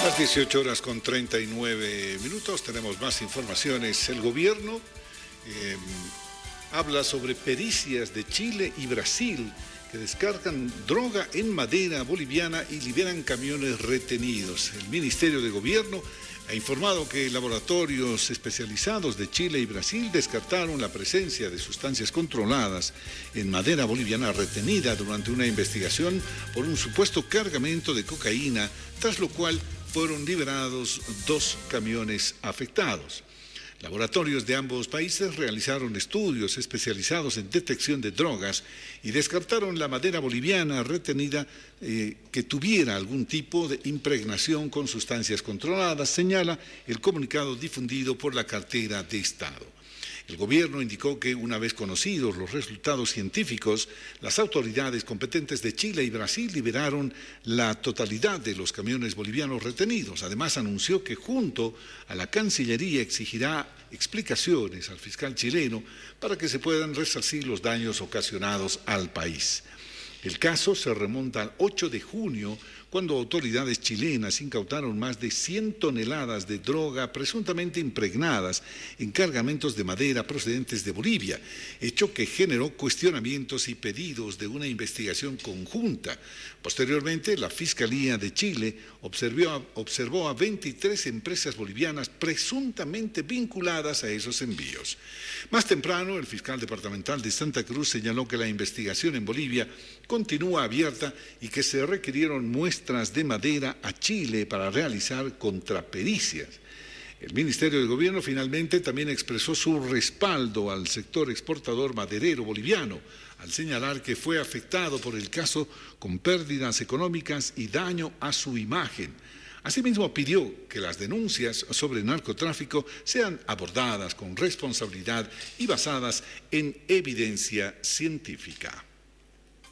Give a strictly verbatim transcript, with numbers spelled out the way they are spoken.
Las dieciocho horas con treinta y nueve minutos, tenemos más informaciones. El gobierno eh, habla sobre pericias de Chile y Brasil que descargan droga en madera boliviana y liberan camiones retenidos. El Ministerio de Gobierno ha informado que laboratorios especializados de Chile y Brasil descartaron la presencia de sustancias controladas en madera boliviana retenida durante una investigación por un supuesto cargamento de cocaína, tras lo cual fueron liberados dos camiones afectados. Laboratorios de ambos países realizaron estudios especializados en detección de drogas y descartaron la madera boliviana retenida eh, que tuviera algún tipo de impregnación con sustancias controladas, señala el comunicado difundido por la cartera de Estado. El gobierno indicó que una vez conocidos los resultados científicos, las autoridades competentes de Chile y Brasil liberaron la totalidad de los camiones bolivianos retenidos. Además, anunció que junto a la Cancillería exigirá explicaciones al fiscal chileno para que se puedan resarcir los daños ocasionados al país. El caso se remonta al ocho de junio, cuando autoridades chilenas incautaron más de cien toneladas de droga presuntamente impregnadas en cargamentos de madera procedentes de Bolivia, hecho que generó cuestionamientos y pedidos de una investigación conjunta. Posteriormente, la Fiscalía de Chile observó, observó a veintitrés empresas bolivianas presuntamente vinculadas a esos envíos. Más temprano, el fiscal departamental de Santa Cruz señaló que la investigación en Bolivia continúa abierta y que se requirieron muestras de madera a Chile para realizar contrapericias. El Ministerio de Gobierno finalmente también expresó su respaldo al sector exportador maderero boliviano, al señalar que fue afectado por el caso con pérdidas económicas y daño a su imagen. Asimismo, pidió que las denuncias sobre narcotráfico sean abordadas con responsabilidad y basadas en evidencia científica.